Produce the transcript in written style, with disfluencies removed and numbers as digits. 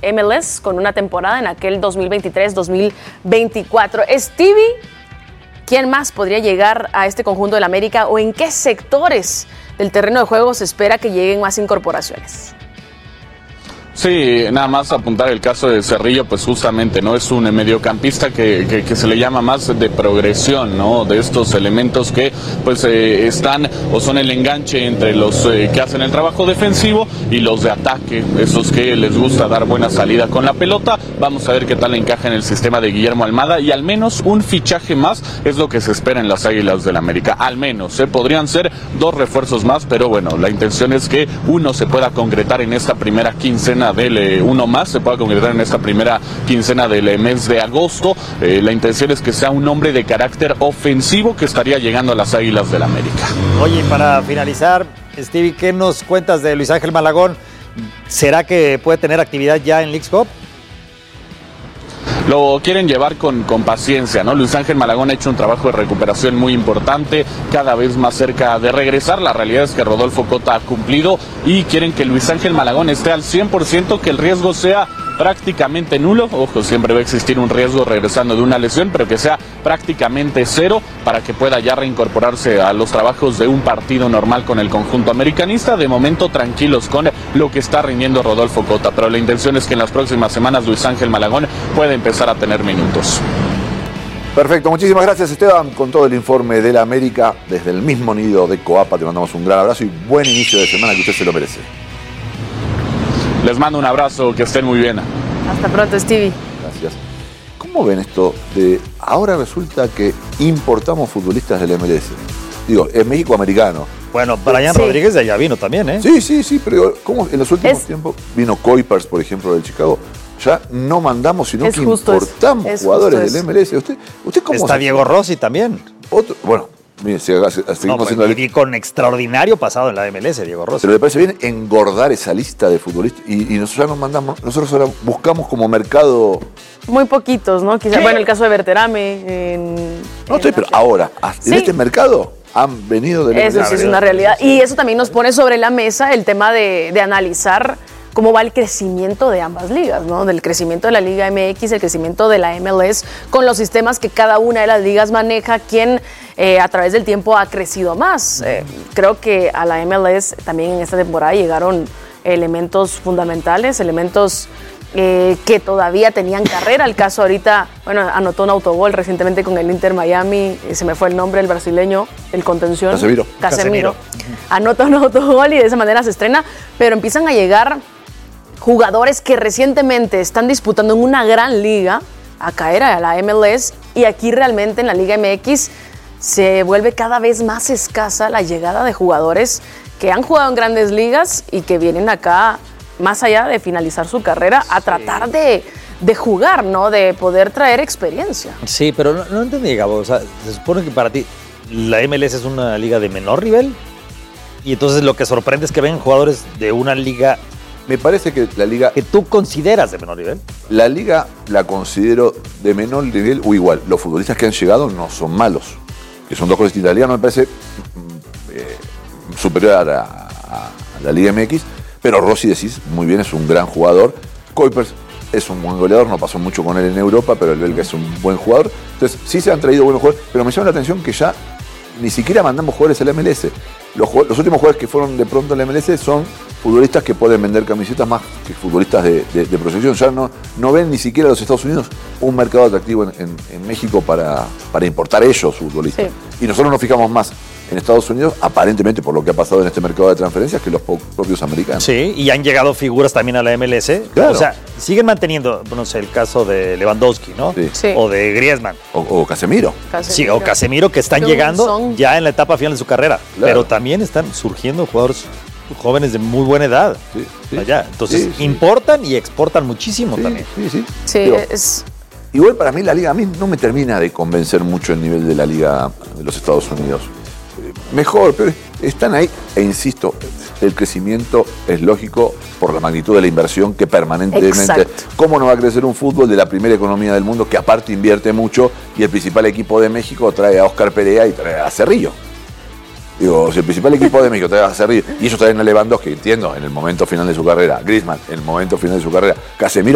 MLS con una temporada en aquel 2023-2024. Stevie, ¿quién más podría llegar a este conjunto del América o en qué sectores del terreno de juego se espera que lleguen más incorporaciones? Sí, nada más apuntar el caso de Cerrillo, pues justamente, ¿no? Es un mediocampista que se le llama más de progresión, ¿no? De estos elementos que, pues, están o son el enganche entre los que hacen el trabajo defensivo y los de ataque, esos que les gusta dar buena salida con la pelota. Vamos a ver qué tal encaja en el sistema de Guillermo Almada y al menos un fichaje más es lo que se espera en las Águilas del América. Al menos, podrían ser 2 refuerzos más, pero bueno, la intención es que uno se pueda concretar en esta primera quincena uno más se pueda concretar en esta primera quincena del mes de agosto. La intención es que sea un hombre de carácter ofensivo que estaría llegando a las Águilas del América. Oye, para finalizar, Stevie, ¿qué nos cuentas de Luis Ángel Malagón? ¿Será que puede tener actividad ya en Leagues Cup? Lo quieren llevar con paciencia, ¿no? Luis Ángel Malagón ha hecho un trabajo de recuperación muy importante, cada vez más cerca de regresar. La realidad es que Rodolfo Cota ha cumplido y quieren que Luis Ángel Malagón esté al 100%, que el riesgo sea prácticamente nulo. Ojo, siempre va a existir un riesgo regresando de una lesión, pero que sea prácticamente cero para que pueda ya reincorporarse a los trabajos de un partido normal con el conjunto americanista. De momento tranquilos con lo que está rindiendo Rodolfo Cota, pero la intención es que en las próximas semanas Luis Ángel Malagón pueda empezar a tener minutos. Perfecto, muchísimas gracias Esteban con todo el informe de la América desde el mismo nido de Coapa. Te mandamos un gran abrazo y buen inicio de semana que usted se lo merece. Les mando un abrazo, que estén muy bien. Hasta pronto, Stevie. Gracias. ¿Cómo ven esto de ahora resulta que importamos futbolistas del MLS? Digo, es México americano. Bueno, Brian Rodríguez de allá vino también, ¿eh? Sí, pero ¿cómo en los últimos tiempos vino Kuipers, por ejemplo, del Chicago? Ya no mandamos, sino que importamos jugadores del MLS. ¿Usted cómo está Diego Rossi también. Bueno, mire, seguimos haciendo... Y con extraordinario pasado en la MLS, Diego Rossi. Pero le parece bien engordar esa lista de futbolistas y nosotros ya nos mandamos, nosotros ahora buscamos como mercado... Muy poquitos, ¿no? Quizá, bueno, el caso de Berterame. Pero ahora, en este mercado han venido de... Eso sí es una realidad. Y eso también nos pone sobre la mesa el tema de analizar cómo va el crecimiento de ambas ligas, ¿no? Del crecimiento de la Liga MX, el crecimiento de la MLS, con los sistemas que cada una de las ligas maneja, quién a través del tiempo ha crecido más. Creo que a la MLS también en esta temporada llegaron elementos fundamentales, elementos que todavía tenían carrera. El caso ahorita, bueno, anotó un autogol recientemente con el Inter Miami, se me fue el nombre, el brasileño, el contención. Casemiro. Anota un autogol y de esa manera se estrena, pero empiezan a llegar jugadores que recientemente están disputando en una gran liga a caer a la MLS, y aquí realmente en la Liga MX se vuelve cada vez más escasa la llegada de jugadores que han jugado en grandes ligas y que vienen acá más allá de finalizar su carrera a tratar de jugar, ¿no? De poder traer experiencia. Sí, pero no entendí, Gabo. O sea, se supone que para ti la MLS es una liga de menor nivel y entonces lo que sorprende es que ven jugadores de una liga... Me parece que la liga... ¿Que tú consideras de menor nivel? La liga la considero de menor nivel o igual. Los futbolistas que han llegado no son malos, que son dos cosas distintas. La liga no me parece superior a la Liga MX, pero Rossi, decís, muy bien, es un gran jugador. Kuipers es un buen goleador, no pasó mucho con él en Europa, pero el belga es un buen jugador. Entonces, sí se han traído buenos jugadores, pero me llama la atención que ya ni siquiera mandamos jugadores al MLS. Los últimos jugadores que fueron de pronto al MLS son futbolistas que pueden vender camisetas más que futbolistas de proyección. Ya no ven ni siquiera los Estados Unidos un mercado atractivo en México para importar ellos futbolistas. Sí. Y nosotros nos fijamos más en Estados Unidos, aparentemente por lo que ha pasado en este mercado de transferencias, que los propios americanos. Sí, y han llegado figuras también a la MLS. Claro. O sea, siguen manteniendo, no sé, el caso de Lewandowski, ¿no? Sí. Sí. O de Griezmann. O Casemiro. Sí, o Casemiro, que están llegando ya en la etapa final de su carrera. Claro. Pero también están surgiendo jugadores jóvenes de muy buena edad. Sí, sí. Allá. Entonces, importan y exportan muchísimo también. Sí, pero, igual para mí la liga, a mí no me termina de convencer mucho el nivel de la liga de los Estados Unidos. Mejor, pero están ahí, e insisto, el crecimiento es lógico por la magnitud de la inversión que permanentemente... Exacto. ¿Cómo no va a crecer un fútbol de la primera economía del mundo que aparte invierte mucho y el principal equipo de México trae a Oscar Perea y trae a Cerrillo? Digo, si el principal equipo de México trae a Cerrillo y ellos traen a Lewandowski, entiendo, en el momento final de su carrera, Griezmann en el momento final de su carrera, Casemiro